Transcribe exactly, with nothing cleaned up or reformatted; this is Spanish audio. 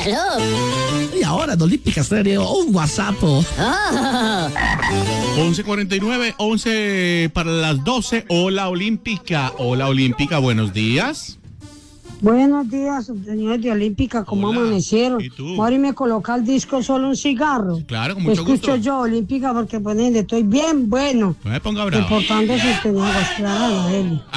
Aló. Y ahora en Olímpica Stereo, un WhatsApp. Oh. once cuarenta y nueve, once para las doce. Hola Olímpica. Hola Olímpica, buenos días. Buenos días, señores de Olímpica, ¿cómo Hola. amanecieron? ¿Y tú? Ahora me coloca el disco Solo un cigarro. Claro, con mucho Escucho gusto. yo, Olímpica, porque pues, estoy bien bueno. No me ponga bravo. Reportando sintonía gospel a la Eli.